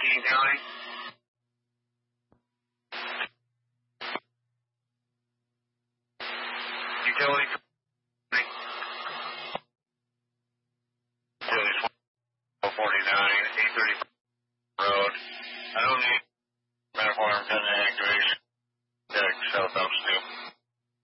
King County. Utility 1249, 830 road. I don't need uniform 10 activation.